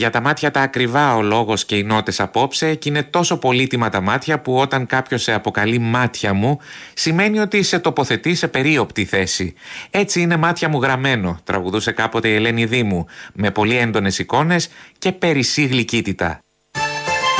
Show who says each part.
Speaker 1: Για τα μάτια τα ακριβά ο λόγος και οι νότες απόψε, και είναι τόσο πολύτιμα τα μάτια που όταν κάποιος σε αποκαλεί μάτια μου, σημαίνει ότι σε τοποθετεί σε περίοπτη θέση. Έτσι είναι μάτια μου γραμμένο, τραγουδούσε κάποτε η Ελένη Δήμου, με πολύ έντονες εικόνες και περισσή γλυκύτητα.